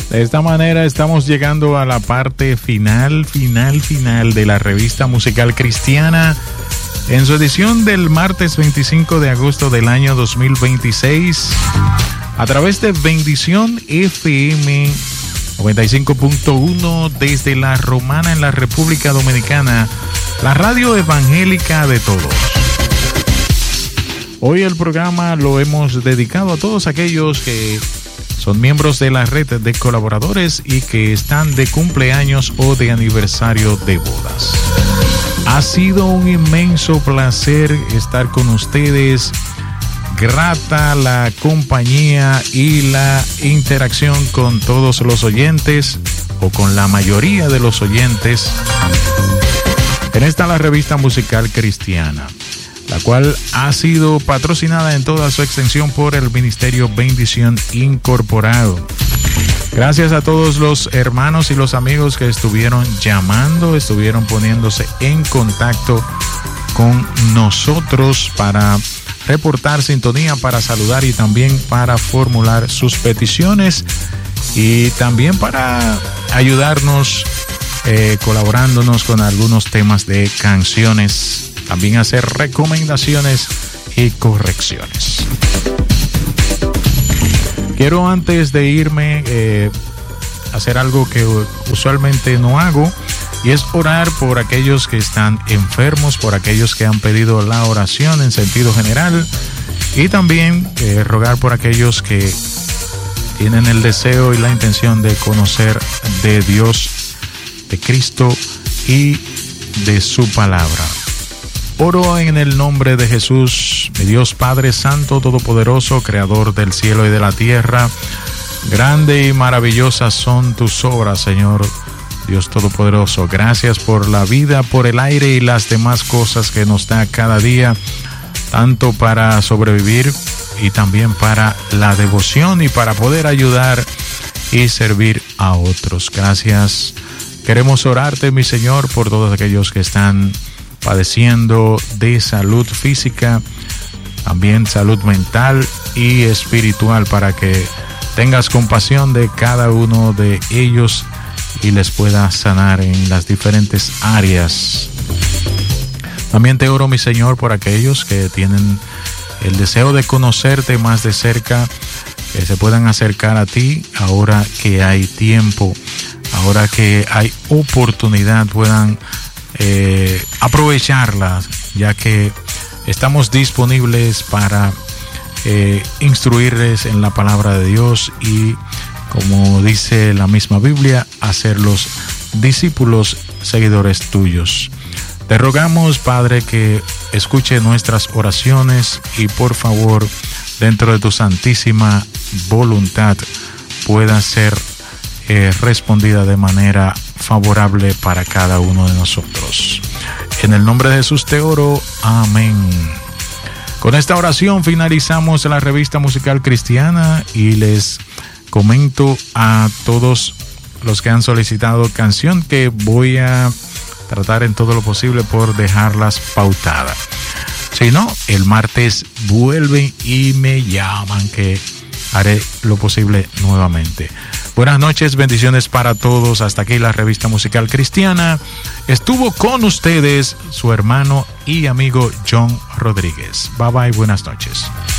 De esta manera estamos llegando a la parte final de la revista musical cristiana en su edición del martes 25 de agosto del año 2026 a través de Bendición FM 95.1 desde La Romana en la República Dominicana, la radio evangélica de todos. Hoy el programa lo hemos dedicado a todos aquellos que son miembros de la red de colaboradores y que están de cumpleaños o de aniversario de bodas. Ha sido un inmenso placer estar con ustedes. Grata la compañía y la interacción con todos los oyentes o con la mayoría de los oyentes en esta la revista musical cristiana, la cual ha sido patrocinada en toda su extensión por el Ministerio Bendición Incorporado. Gracias a todos los hermanos y los amigos que estuvieron llamando, estuvieron poniéndose en contacto con nosotros para reportar sintonía, para saludar y también para formular sus peticiones y también para ayudarnos colaborándonos con algunos temas de canciones, también hacer recomendaciones y correcciones. Quiero antes de irme hacer algo que usualmente no hago, y es orar por aquellos que están enfermos, por aquellos que han pedido la oración en sentido general, y también rogar por aquellos que tienen el deseo y la intención de conocer de Dios, de Cristo y de su palabra. Oro en el nombre de Jesús, mi Dios Padre Santo, Todopoderoso, Creador del cielo y de la tierra. Grande y maravillosas son tus obras, Señor Dios Todopoderoso. Gracias por la vida, por el aire y las demás cosas que nos da cada día, tanto para sobrevivir y también para la devoción y para poder ayudar y servir a otros. Gracias. Queremos orarte, mi Señor, por todos aquellos que están padeciendo de salud física, también salud mental y espiritual, para que tengas compasión de cada uno de ellos y les pueda sanar en las diferentes áreas. También te oro, mi Señor, por aquellos que tienen el deseo de conocerte más de cerca, que se puedan acercar a ti ahora que hay tiempo, ahora que hay oportunidad, puedan aprovecharla, ya que estamos disponibles para instruirles en la palabra de Dios y, como dice la misma Biblia, hacerlos discípulos, seguidores tuyos. Te rogamos, Padre, que escuche nuestras oraciones y, por favor, dentro de tu santísima voluntad, pueda ser respondida de manera favorable para cada uno de nosotros. En el nombre de Jesús te oro. Amén. Con esta oración finalizamos la revista musical cristiana y les comento a todos los que han solicitado canción que voy a tratar en todo lo posible por dejarlas pautadas. Si no, el martes vuelven y me llaman, que haré lo posible nuevamente. Buenas noches, bendiciones para todos. Hasta aquí la revista musical cristiana. Estuvo con ustedes su hermano y amigo John Rodríguez. Bye bye, buenas noches.